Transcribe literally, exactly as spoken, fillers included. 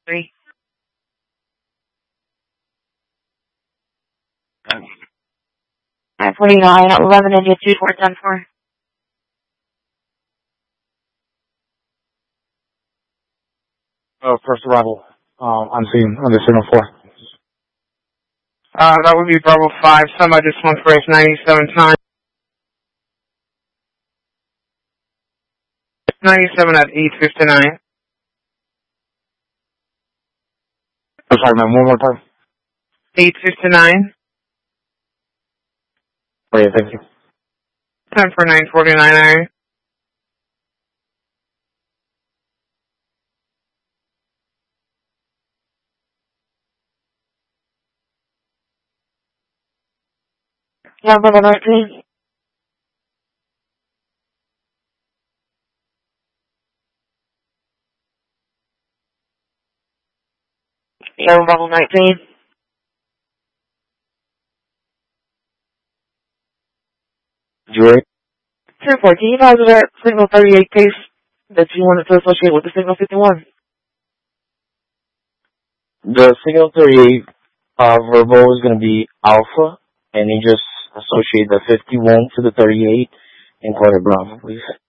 Three. nine forty-nine, eleven India two four ten four. Uh, first arrival, um, on scene, on the signal four. Uh, that would be Bravo five. Somebody just one for ninety-seven time. ninety-seven at eight fifty-nine. I'm sorry, man, one more time. eight fifty-nine. Oh, yeah, thank you. Time for nine forty-nine area. Number nineteen. Number nineteen. You ready? ten fourteen, how's that signal thirty-eight case that you wanted to associate with the signal fifty-one? The signal thirty-eight, uh, verbal is going to be alpha, and you just associate the fifty-one to the thirty-eight and call it Bravo, please.